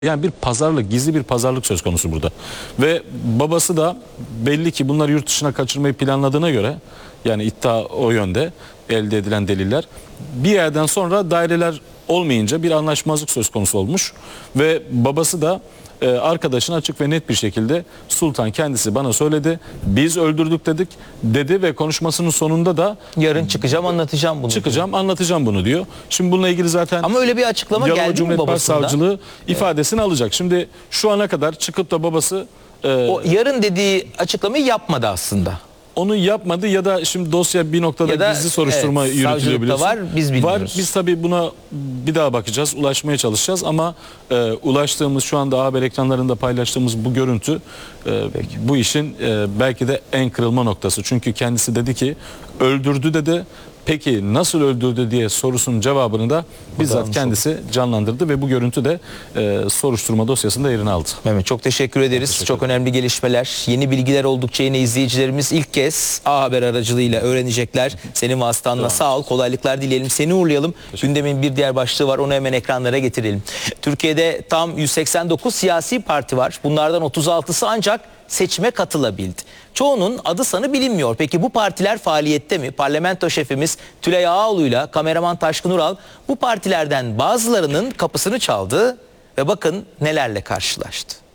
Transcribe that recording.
Yani bir pazarlık, gizli bir pazarlık söz konusu burada. Ve babası da belli ki bunları yurt dışına kaçırmayı planladığına göre, yani iddia o yönde, elde edilen deliller, bir yerden sonra daireler olmayınca bir anlaşmazlık söz konusu olmuş ve babası da arkadaşına açık ve net bir şekilde Sultan kendisi bana söyledi, biz öldürdük dedi ve konuşmasının sonunda da yarın çıkacağım, anlatacağım bunu. çıkacağım, anlatacağım bunu diyor. Şimdi bununla ilgili zaten Ama öyle bir açıklama Yalova geldi mi Cumhuriyet babasından? Başsavcılığı ifadesini alacak. Şimdi şu ana kadar çıkıp da babası O yarın dediği açıklamayı yapmadı aslında. onu yapmadı ya da şimdi dosya bir noktada Ya da, gizli soruşturma evet, yürütülüyor savcılıkta biliyorsun. var, biz bilmiyoruz. Var, biz tabii buna bir daha bakacağız, ulaşmaya çalışacağız ama ulaştığımız, şu anda haber ekranlarında paylaştığımız bu görüntü bu işin belki de en kırılma noktası. Çünkü kendisi dedi ki öldürdü dedi. Peki nasıl öldürdü diye sorusunun cevabını da bizzat kendisi canlandırdı ve bu görüntü de soruşturma dosyasında yerini aldı. Mehmet, çok teşekkür ederiz. Çok önemli gelişmeler, yeni bilgiler oldukça yine izleyicilerimiz ilk kez A Haber aracılığıyla öğrenecekler. Senin vasıtanla sağ ol, kolaylıklar dileyelim. Seni uğurlayalım. Gündemin bir diğer başlığı var, onu hemen ekranlara getirelim. Türkiye'de tam 189 siyasi parti var. Bunlardan 36'sı ancak seçime katılabildi. Çoğunun adı sanı bilinmiyor. Peki bu partiler faaliyette mi? Parlamento şefimiz Tülay Ağaoğlu'yla kameraman Taşkın Ural bu partilerden bazılarının kapısını çaldı ve bakın nelerle karşılaştı.